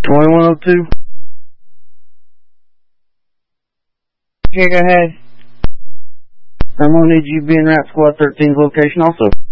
2102. Okay, go ahead. I'm gonna need you to be in Rat Squad 13's location also.